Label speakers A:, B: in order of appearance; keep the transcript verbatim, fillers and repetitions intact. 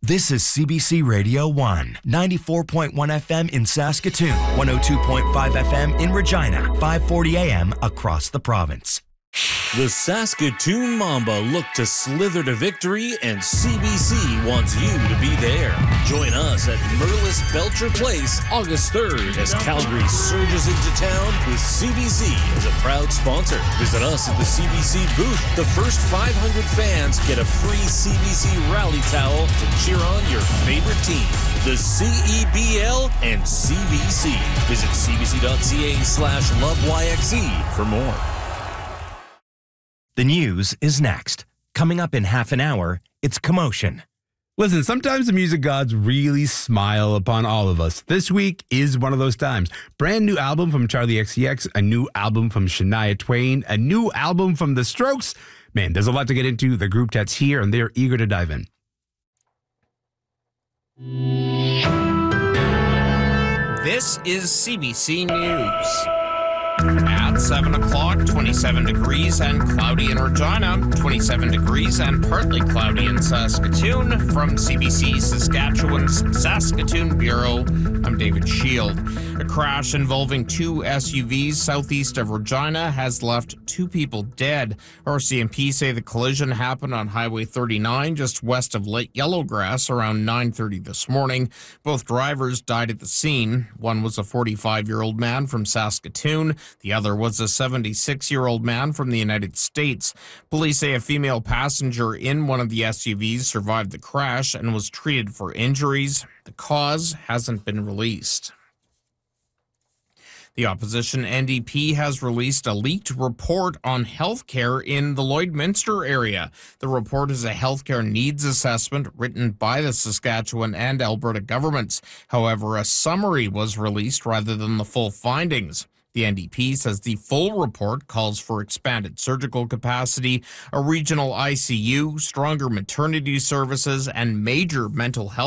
A: This is C B C Radio one, ninety-four point one F M in Saskatoon, one oh two point five F M in Regina, five forty A M across the province.
B: The Saskatoon Mamba look to slither to victory, and C B C wants you to be there. Join us at Merlis Belcher Place August third as Calgary surges into town with C B C as a proud sponsor. Visit us at the C B C booth. The first five hundred fans get a free C B C rally towel to cheer on your favorite team. The C E B L and C B C. Visit cbc.ca slash loveyxe for more.
A: The news is next. Coming up in half an hour, it's Commotion.
C: Listen, sometimes the music gods really smile upon all of us. This week is one of those times. Brand new album from Charlie X C X, a new album from Shania Twain, a new album from The Strokes. Man, there's a lot to get into. The group chat's here, and they're eager to dive in.
D: This is C B C News. At seven o'clock, twenty-seven degrees and cloudy in Regina, twenty-seven degrees and partly cloudy in Saskatoon. From C B C Saskatchewan's Saskatoon Bureau, I'm David Shield. A crash involving two S U Vs southeast of Regina has left two people dead. R C M P say the collision happened on Highway thirty-nine just west of Lake Yellowgrass around nine thirty this morning. Both drivers died at the scene. One was a forty-five-year-old man from Saskatoon. The other was a seventy-six-year-old man from the United States. Police say a female passenger in one of the S U Vs survived the crash and was treated for injuries. The cause hasn't been released. The opposition N D P has released a leaked report on healthcare in the Lloydminster area. The report is a healthcare needs assessment written by the Saskatchewan and Alberta governments. However, a summary was released rather than the full findings. The N D P says the full report calls for expanded surgical capacity, a regional I C U, stronger maternity services, and major mental health